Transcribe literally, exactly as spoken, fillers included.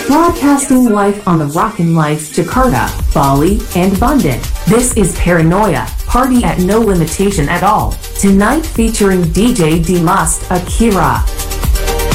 Broadcasting live on the Rockin' Life Jakarta, Bali, and Bandung. This is Paranoia, party at no limitation at all. Tonight featuring D J Dimas Akira.